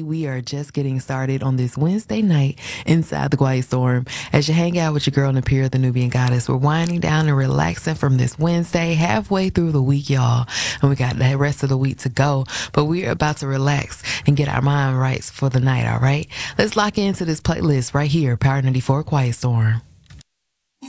We are just getting started on this Wednesday night inside the Quiet Storm. As you hang out with your girl Napier, the Nubian Goddess, we're winding down and relaxing from this Wednesday, halfway through the week, y'all. And we got the rest of the week to go, but we're about to relax and get our mind right for the night, all right? Let's lock into this playlist right here, Power 94 Quiet Storm.